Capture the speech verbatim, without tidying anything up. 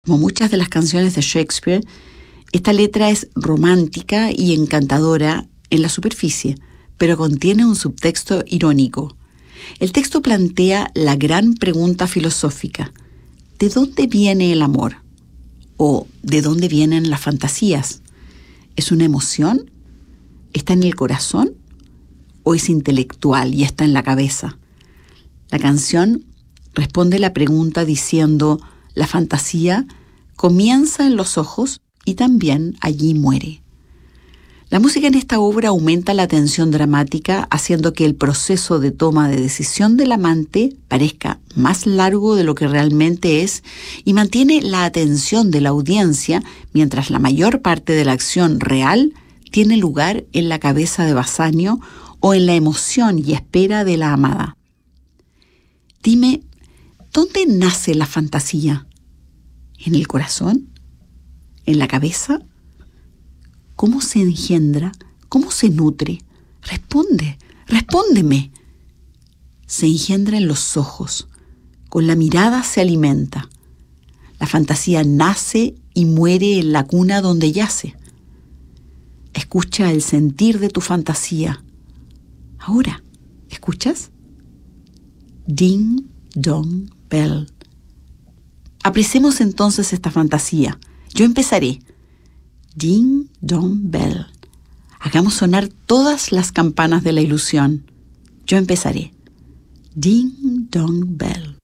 Como muchas de las canciones de Shakespeare, esta letra es romántica y encantadora en la superficie, pero contiene un subtexto irónico. El texto plantea la gran pregunta filosófica: ¿de dónde viene el amor? ¿O de dónde vienen las fantasías? ¿Es una emoción? ¿Está en el corazón? ¿O es intelectual y está en la cabeza? La canción responde la pregunta diciendo: la fantasía comienza en los ojos y también allí muere. La música en esta obra aumenta la tensión dramática, haciendo que el proceso de toma de decisión del amante parezca más largo de lo que realmente es y mantiene la atención de la audiencia, mientras la mayor parte de la acción real tiene lugar en la cabeza de Bassanio o en la emoción y espera de la amada. Dime, ¿dónde nace la fantasía? ¿En el corazón? ¿En la cabeza? ¿Cómo se engendra? ¿Cómo se nutre? Responde, respóndeme. Se engendra en los ojos. Con la mirada se alimenta. La fantasía nace y muere en la cuna donde yace. Escucha el sentir de tu fantasía. Ahora, ¿escuchas? Ding, dong, bell. Apreciemos entonces esta fantasía. Yo empezaré. Ding, dong, bell. Hagamos sonar todas las campanas de la ilusión. Yo empezaré. Ding, dong, bell.